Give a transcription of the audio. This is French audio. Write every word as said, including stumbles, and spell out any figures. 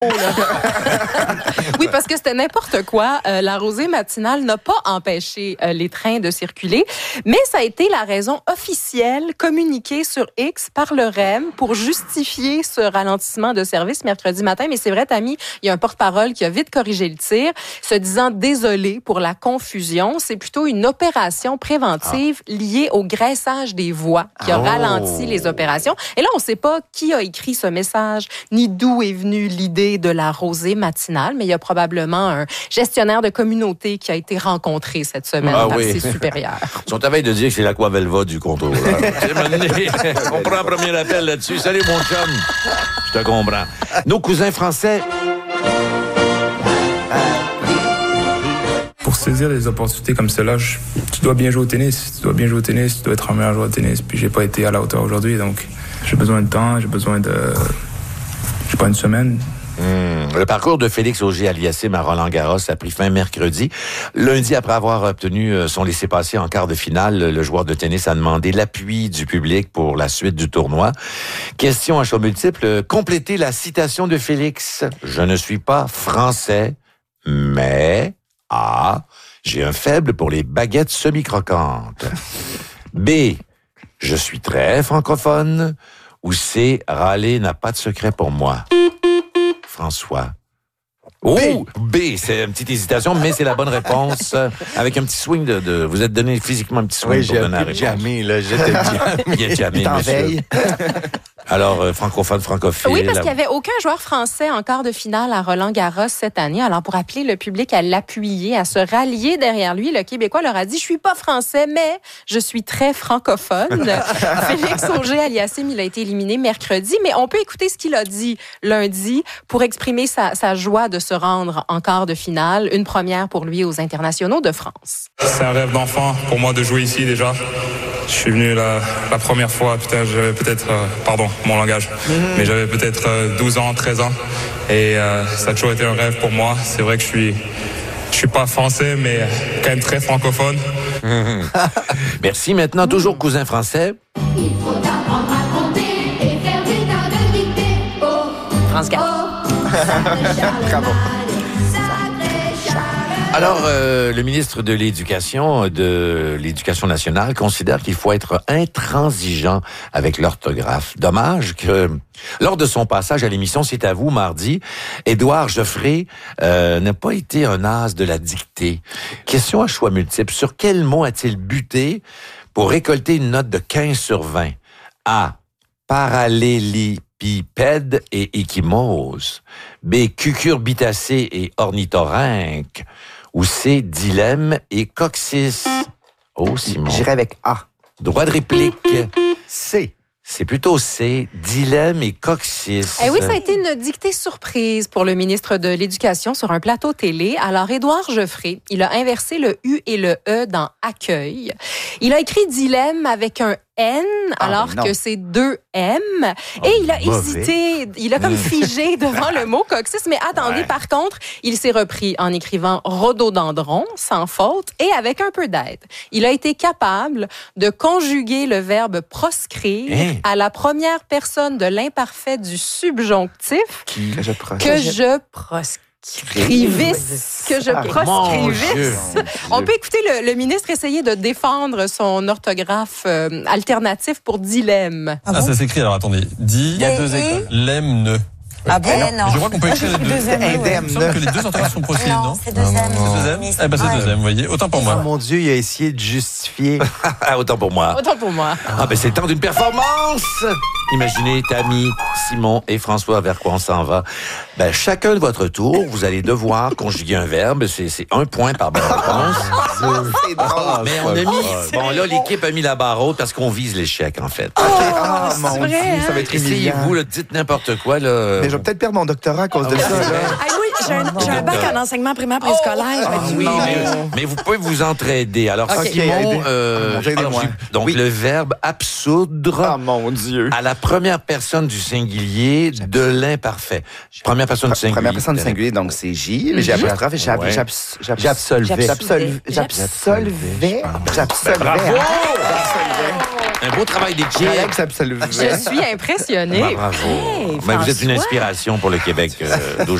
Oui, parce que c'était n'importe quoi. Euh, la rosée matinale n'a pas empêché euh, les trains de circuler, mais ça a été la raison officielle communiquée sur X par le R E M pour justifier ce ralentissement de service mercredi matin. Mais c'est vrai, Tammy, il y a un porte-parole qui a vite corrigé le tir, se disant désolé pour la confusion. C'est plutôt une opération préventive ah. liée au graissage des voies qui a oh. ralenti les opérations. Et là, on ne sait pas qui a écrit ce message, ni d'où est venue l'idée de la rosée matinale, mais il y a probablement un gestionnaire de communauté qui a été rencontré cette semaine ah, par oui. ses supérieurs. Ils sont à veille de dire que c'est l'Aquavelva du contrôle. On prend un premier appel là-dessus. Salut, mon chum. Je te comprends. Nos cousins français... Pour saisir des opportunités comme celle-là, je, tu dois bien jouer au tennis. Tu dois bien jouer au tennis, tu dois être un meilleur joueur de tennis. Puis j'ai pas été à la hauteur aujourd'hui, donc j'ai besoin de temps, j'ai besoin de... Je sais pas, une semaine. Mmh. Le parcours de Félix Auger-Aliassime à Roland-Garros a pris fin mercredi. Lundi, après avoir obtenu son laissez-passer en quart de finale, le joueur de tennis a demandé l'appui du public pour la suite du tournoi. Question à choix multiple. Complétez la citation de Félix. Je ne suis pas français, mais... A. J'ai un faible pour les baguettes semi-croquantes. B. Je suis très francophone. Ou C. Râler n'a pas de secret pour moi. François. Oh! B. C'est une petite hésitation, mais c'est la bonne réponse. Avec un petit swing de... de vous êtes donné physiquement un petit swing oui, pour donner la réponse. Jamais, là. J'étais jamais. Il est jamais, monsieur. Alors, euh, francophone, francophile. Oui, parce qu'il n'y avait aucun joueur français en quart de finale à Roland-Garros cette année. Alors, pour appeler le public à l'appuyer, à se rallier derrière lui, le Québécois leur a dit « Je suis pas français, mais je suis très francophone. » Félix Auger-Aliassime, il a été éliminé mercredi, mais on peut écouter ce qu'il a dit lundi pour exprimer sa, sa joie de se rendre en quart de finale. Une première pour lui aux internationaux de France. C'est un rêve d'enfant pour moi de jouer ici déjà. Je suis venu la, la première fois, putain, j'avais peut-être, euh, pardon, mon langage, mmh. mais j'avais peut-être euh, douze ans, treize ans, et euh, ça a toujours été un rêve pour moi. C'est vrai que je suis, je suis pas français, mais quand même très francophone. Mmh. Merci. Maintenant, toujours cousin français. Il faut apprendre à compter et faire des tas de dictées. Oh, France quatre. Oh, Bravo. Alors, euh, le ministre de l'Éducation, de l'Éducation nationale, considère qu'il faut être intransigeant avec l'orthographe. Dommage que, lors de son passage à l'émission C'est à vous, mardi, Édouard Geoffrey euh, n'a pas été un as de la dictée. Question à choix multiples. Sur quel mot a-t-il buté pour récolter une note de quinze sur vingt? A. Parallélépipède et échymose. B. Cucurbitacée et ornithorynque. Ou C. Dilemme et coccyx. Oh, Simon. J'irai avec A. Droit de réplique. C. C'est plutôt C. Dilemme et coccyx. Eh oui, ça a été une dictée surprise pour le ministre de l'Éducation sur un plateau télé. Alors, Édouard Geoffrey, il a inversé le U et le E dans accueil. Il a écrit dilemme avec un N, ah, alors que c'est deux M. Oh, et il a mauvais. hésité, il a comme figé devant le mot coccyx. Mais attendez, ouais. par contre, il s'est repris en écrivant rhododendron, sans faute, et avec un peu d'aide. Il a été capable de conjuguer le verbe proscrire hein? à la première personne de l'imparfait du subjonctif Qui? Que je proscrive. Que je proscrive. Scrivisse, que je ah, proscrivisse. On peut écouter le, le ministre essayer de défendre son orthographe euh, alternatif pour dilemme. Ah, ah ça s'écrit, alors attendez, di, il y a deux écoles. Lemme, ne. Ah bon? Eh non. Je crois qu'on peut écrire les deux. Indemne. Il me semble que les deux orthographes sont possibles, non? Non, c'est deuxième. C'est deuxième? Eh ben, c'est deuxième, vous voyez. Autant pour moi. Oh mon Dieu, il a essayé de justifier. Autant pour moi. Autant pour moi. Ah, ben, c'est le temps d'une performance! Imaginez, Tammy, Simon et François, vers quoi on s'en va. Ben, chacun de votre tour, vous allez devoir conjuguer un verbe. C'est, c'est un point par bonne réponse. C'est drôle. Mais on a mis, bon, là, l'équipe a mis la barre haute parce qu'on vise l'échec, en fait. OK. Ah, oh, mon vrai, Dieu, hein? ça va être humiliant. Essayez-vous, là, dites n'importe quoi, là. Mais je vais peut-être perdre mon doctorat à cause de ça, là. Ah oui, j'ai un, j'ai un bac en enseignement primaire préscolaire. Ah, oui, mais, mais vous pouvez vous entraider. Alors, Okay. Simon, euh, okay, alors, donc oui. le verbe absoudre Ah, mon Dieu. à la première personne du singulier de l'imparfait. Première personne du singulier. Première personne du singulier, donc c'est J. Mais j'ai apostrophe et j'absolvais. J'absolvais. J'absolvais. J'absolvais. Bravo! J'absolvais. Un beau travail d'équipe. Alex, absolument. Je suis impressionnée. Ben, bravo. Hey, Ben, vous êtes une François. inspiration pour le Québec euh, d'aujourd'hui.